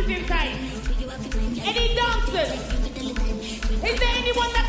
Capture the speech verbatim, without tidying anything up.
dancers inside? Any dancers? Is there anyone that